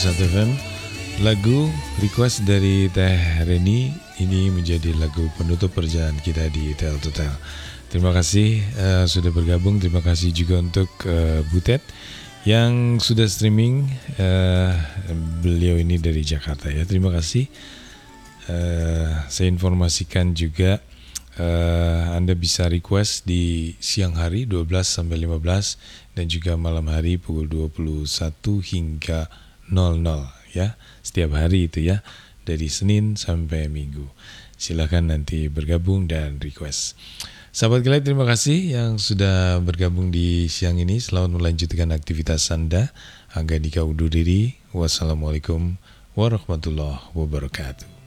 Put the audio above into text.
101 FM. Lagu request dari Teh Reni ini menjadi lagu penutup perjalanan kita di Tel to Tel. Terima kasih sudah bergabung. Terima kasih juga untuk Butet yang sudah streaming. Beliau ini dari Jakarta ya. Terima kasih. Saya informasikan juga Anda bisa request di siang hari 12 sampai 15 dan juga malam hari pukul 21 hingga 00 ya. Setiap hari itu ya, dari Senin sampai Minggu. Silakan nanti bergabung dan request. Sahabat Gelai, terima kasih yang sudah bergabung di siang ini. Selamat melanjutkan aktivitas Anda. Angga Dika undur diri. Wassalamualaikum warahmatullahi wabarakatuh.